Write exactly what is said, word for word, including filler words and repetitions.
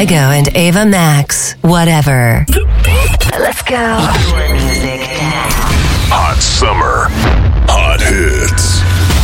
Fuego and Ava Max. Whatever. Let's go. Your music. Hot summer. Hot hits.